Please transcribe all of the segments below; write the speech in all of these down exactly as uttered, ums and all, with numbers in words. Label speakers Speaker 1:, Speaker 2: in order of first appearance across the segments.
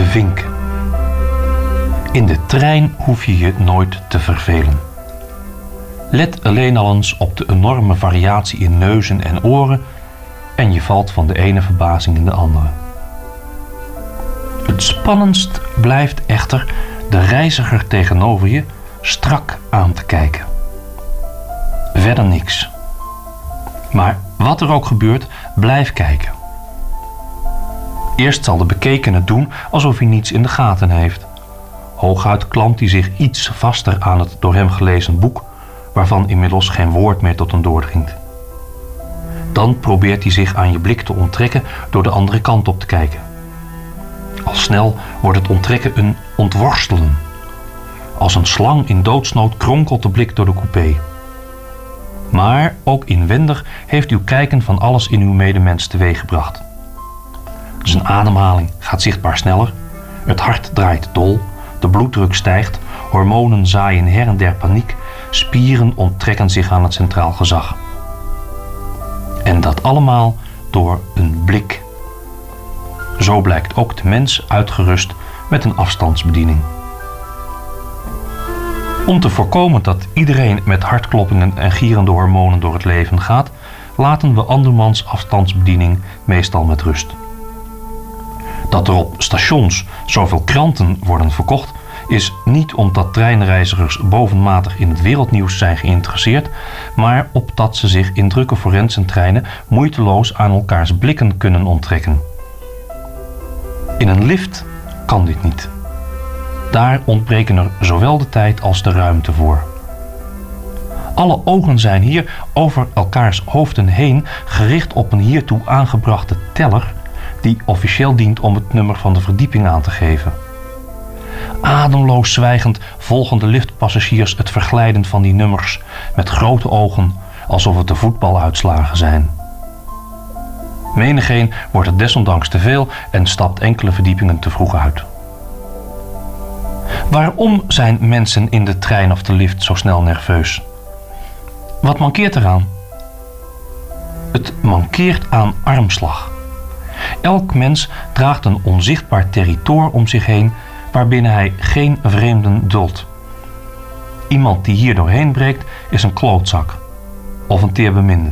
Speaker 1: vink. In de trein hoef je je nooit te vervelen. Let alleen al eens op de enorme variatie in neuzen en oren en je valt van de ene verbazing in de andere. Het spannendst blijft echter de reiziger tegenover je strak aan te kijken. Verder niks. Maar wat er ook gebeurt, blijf kijken. Eerst zal de bekekene doen alsof hij niets in de gaten heeft. Hooguit klampt hij zich iets vaster aan het door hem gelezen boek, waarvan inmiddels geen woord meer tot hem doordringt. Dan probeert hij zich aan je blik te onttrekken door de andere kant op te kijken. Al snel wordt het onttrekken een ontworstelen. Als een slang in doodsnood kronkelt de blik door de coupé. Maar ook inwendig heeft uw kijken van alles in uw medemens teweeggebracht. Zijn ademhaling gaat zichtbaar sneller, het hart draait dol, de bloeddruk stijgt, hormonen zaaien her en der paniek, spieren onttrekken zich aan het centraal gezag. En dat allemaal door een blik. Zo blijkt ook de mens uitgerust met een afstandsbediening. Om te voorkomen dat iedereen met hartkloppingen en gierende hormonen door het leven gaat, laten we andermans afstandsbediening meestal met rust. Dat er op stations zoveel kranten worden verkocht, is niet omdat treinreizigers bovenmatig in het wereldnieuws zijn geïnteresseerd, maar opdat ze zich in drukke forensentreinen moeiteloos aan elkaars blikken kunnen onttrekken. In een lift kan dit niet. Daar ontbreken er zowel de tijd als de ruimte voor. Alle ogen zijn hier over elkaars hoofden heen gericht op een hiertoe aangebrachte teller die officieel dient om het nummer van de verdieping aan te geven. Ademloos zwijgend volgen de liftpassagiers het verglijden van die nummers met grote ogen, alsof het de voetbaluitslagen zijn. Menigeen wordt het desondanks te veel en stapt enkele verdiepingen te vroeg uit. Waarom zijn mensen in de trein of de lift zo snel nerveus? Wat mankeert eraan? Het mankeert aan armslag. Elk mens draagt een onzichtbaar territoor om zich heen waarbinnen hij geen vreemden duldt. Iemand die hier doorheen breekt is een klootzak of een teerbeminde.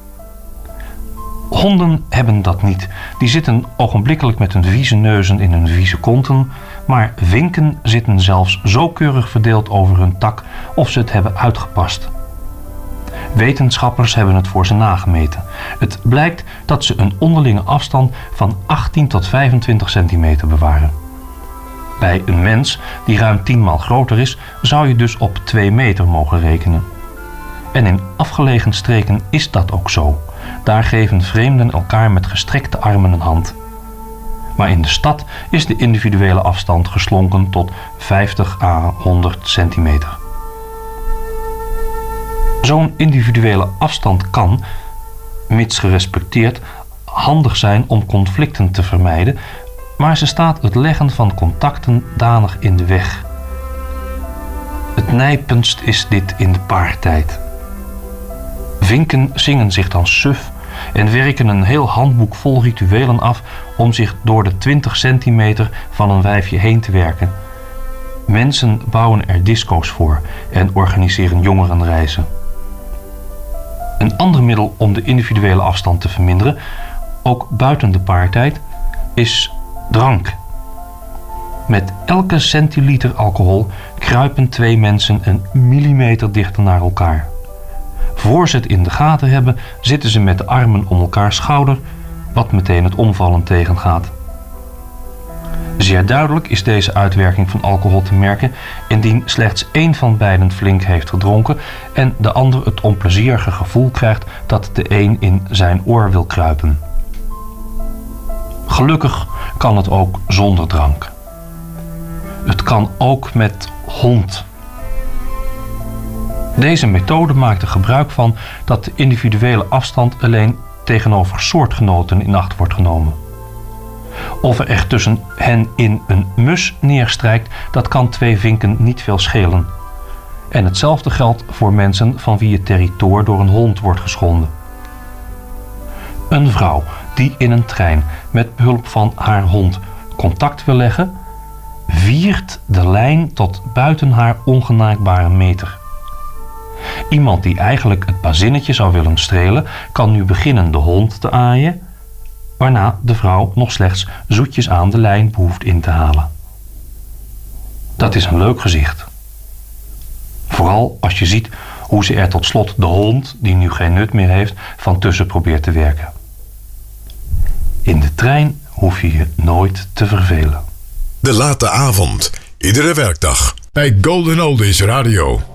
Speaker 1: Honden hebben dat niet. Die zitten ogenblikkelijk met hun vieze neuzen in hun vieze konten, maar vinken zitten zelfs zo keurig verdeeld over hun tak of ze het hebben uitgepast. Wetenschappers hebben het voor ze nagemeten. Het blijkt dat ze een onderlinge afstand van achttien tot vijfentwintig centimeter bewaren. Bij een mens die ruim tienmaal groter is, zou je dus op twee meter mogen rekenen. En in afgelegen streken is dat ook zo. Daar geven vreemden elkaar met gestrekte armen een hand. Maar in de stad is de individuele afstand geslonken tot vijftig à honderd centimeter. Zo'n individuele afstand kan, mits gerespecteerd, handig zijn om conflicten te vermijden, maar ze staat het leggen van contacten danig in de weg. Het nijpendst is dit in de paartijd. Vinken zingen zich dan suf en werken een heel handboek vol rituelen af om zich door de twintig centimeter van een wijfje heen te werken. Mensen bouwen er disco's voor en organiseren jongerenreizen. Een ander middel om de individuele afstand te verminderen, ook buiten de paartijd, is drank. Met elke centiliter alcohol kruipen twee mensen een millimeter dichter naar elkaar. Voor ze het in de gaten hebben, zitten ze met de armen om elkaars schouder, wat meteen het omvallen tegengaat. Zeer duidelijk is deze uitwerking van alcohol te merken indien slechts één van beiden flink heeft gedronken en de ander het onplezierige gevoel krijgt dat de een in zijn oor wil kruipen. Gelukkig kan het ook zonder drank. Het kan ook met hond. Deze methode maakt er gebruik van dat de individuele afstand alleen tegenover soortgenoten in acht wordt genomen. Of er echt tussen hen in een mus neerstrijkt, dat kan twee vinken niet veel schelen. En hetzelfde geldt voor mensen van wie het territoor door een hond wordt geschonden. Een vrouw die in een trein met behulp van haar hond contact wil leggen, viert de lijn tot buiten haar ongenaakbare meter. Iemand die eigenlijk het bazinnetje zou willen strelen, kan nu beginnen de hond te aaien, waarna de vrouw nog slechts zoetjes aan de lijn behoeft in te halen. Dat is een leuk gezicht. Vooral als je ziet hoe ze er tot slot de hond, die nu geen nut meer heeft, van tussen probeert te werken. In de trein hoef je je nooit te vervelen.
Speaker 2: De late avond, iedere werkdag bij Golden Oldies Radio.